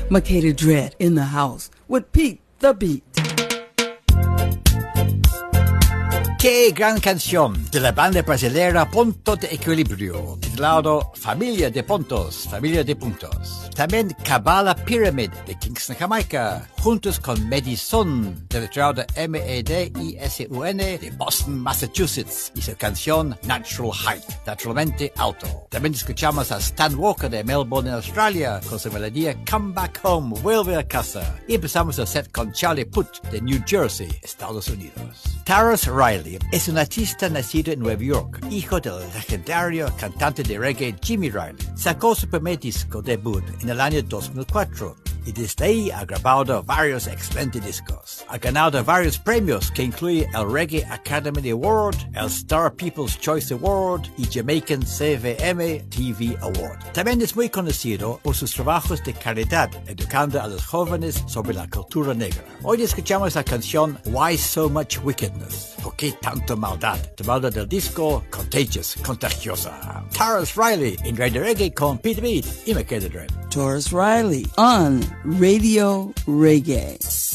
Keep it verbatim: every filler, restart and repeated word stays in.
Makeda Dread in the house with Pete the Beat. Qué gran canción de la banda brasileña Ponto de Equilibrio, titulado Familia de Puntos, Familia de Puntos. También Kabbalah Pyramid de Kingston, Jamaica, juntos con Medison, deletrado M E D I S U N de Boston, Massachusetts, y su canción Natural Height, naturalmente alto. También escuchamos a Stan Walker de Melbourne, Australia, con su melodía Come Back Home, Vuelve a Casa. Y empezamos el set con Charlie Puth de New Jersey, Estados Unidos. Tarrus Riley es un artista nacido en Nueva York, hijo del legendario cantante de reggae Jimmy Riley. Sacó su primer disco debut en el año dos mil cuatro y desde ahí ha grabado varios excelentes discos. Ha ganado varios premios que incluye el Reggae Academy Award, el Star People's Choice Award y Jamaican C V M T V Award. También es muy conocido por sus trabajos de caridad, educando a los jóvenes sobre la cultura negra. Hoy escuchamos la canción Why So Much Wickedness? ¿Por qué tanta maldad? Tomada del disco Contagious, Contagiosa. Tarrus Riley en Radio Reggae con Pete Beat y Makeda Dread. Tarrus Riley on Radio Reggae.